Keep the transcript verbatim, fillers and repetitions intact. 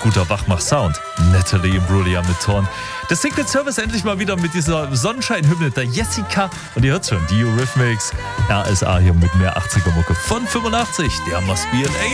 guter Wachmach-Sound. Natalie Imbruglia mit Torn. Der Secret Service endlich mal wieder mit dieser Sonnenschein-Hymne der Jessica. Und ihr hört schon, die Eurythmics. R S A hier mit mehr achtziger Mucke von fünfundachtzig. Der must be an